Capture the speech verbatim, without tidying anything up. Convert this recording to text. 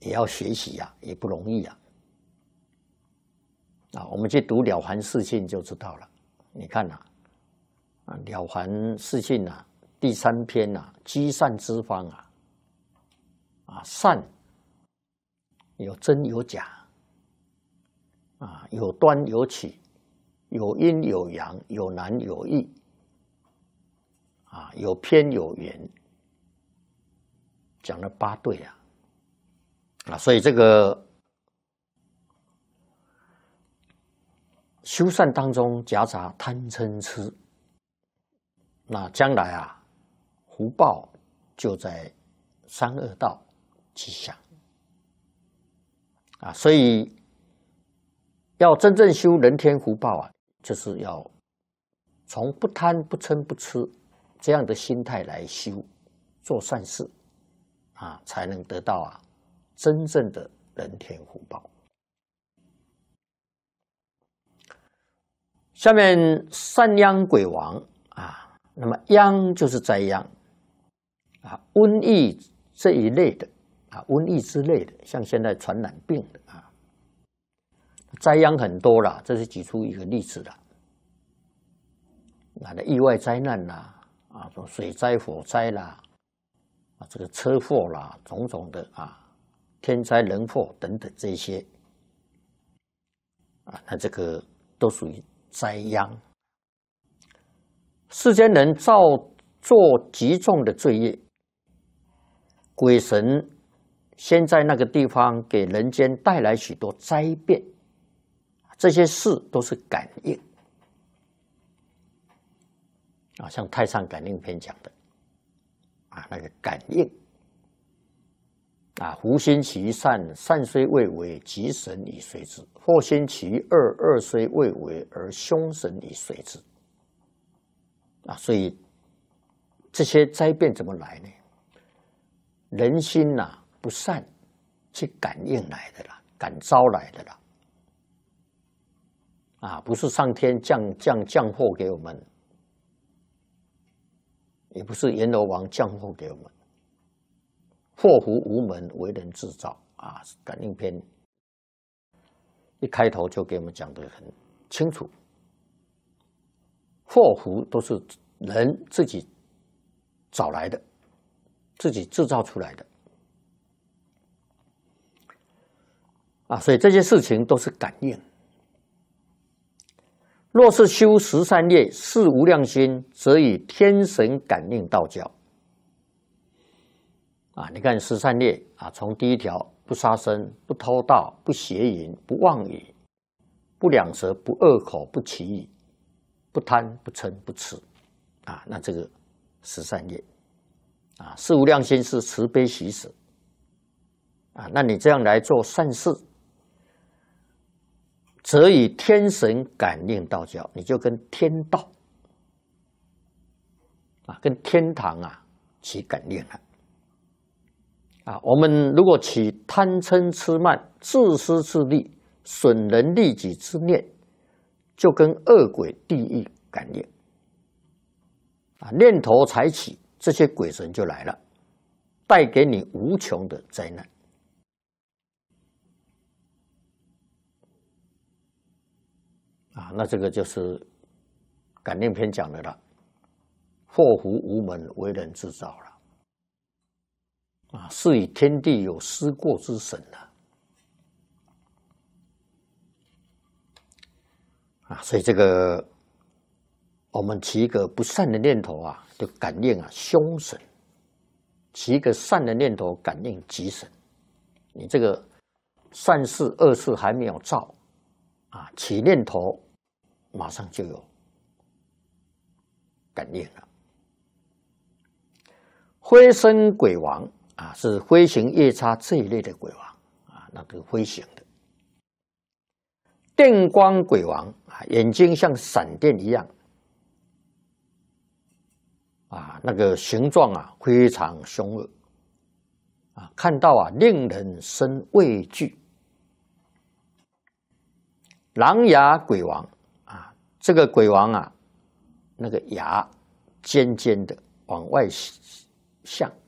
也要学习啊，也不容易啊。啊，我们去读《了凡四训》就知道了。你看呐、啊，啊，《了凡四训》呐，第三篇呐、啊，积善之方啊，啊，善有真有假，啊，有端有起，有阴有阳，有难有易，啊，有偏有圆，讲了八对啊，啊，所以这个。修善当中夹杂贪嗔痴，那将来啊，福报就在三恶道去享啊，所以要真正修人天福报啊，就是要从不贪不嗔不痴这样的心态来修，做善事啊，才能得到啊真正的人天福报。下面善殃鬼王啊，那么殃就是灾殃啊，瘟疫这一类的啊，瘟疫之类的，像现在传染病的啊，灾殃很多啦，这是举出一个例子啦。啊，意外灾难啦，啊，说水灾、火灾啦，啊，这个车祸啦，种种的啊，天灾人祸等等这些啊，那这个都属于灾殃。世间人造作极重的罪业，鬼神先在那个地方给人间带来许多灾变，这些事都是感应啊，像《太上感应篇》讲的啊，那个感应啊，福心其善，善虽未为，吉神以随之；祸心其恶，恶虽未为，而凶神以随之。啊，所以这些灾变怎么来呢？人心呐、啊、不善，去感应来的啦，感召来的啦。啊，不是上天降降降祸给我们，也不是阎罗王降祸给我们。祸福无门，为人自造啊！感应篇一开头就给我们讲得很清楚，祸福都是人自己找来的，自己制造出来的啊！所以这些事情都是感应。若是修十善业，事无量心，则以天神感应道教。啊，你看十善业啊，从第一条不杀生、不偷盗、不邪淫、不妄语、不两舌、不恶口、不绮语、不贪、不嗔、不痴，啊，那这个十善业啊，事无量心是慈悲喜舍啊，那你这样来做善事，则以天神感应道教，你就跟天道啊，跟天堂啊起感应了。啊，我们如果起贪嗔痴慢、自私自利、损人利己之念，就跟恶鬼地狱感应。啊，念头才起，这些鬼神就来了，带给你无穷的灾难。啊，那这个就是感应篇讲的了，祸福无门，为人自造了。啊，是以天地有失过之神了啊！所以这个我们起一个不善的念头啊，就感应啊凶神；起一个善的念头，感应吉神。你这个善事恶事还没有造啊，起念头马上就有感应了。灰身鬼王。啊，是飞行夜叉这一类的鬼王啊，那个飞行的电光鬼王啊，眼睛像闪电一样啊，那个形状啊非常凶恶啊，看到啊令人生畏惧。狼牙鬼王啊，这个鬼王啊，那个牙尖尖的往外向。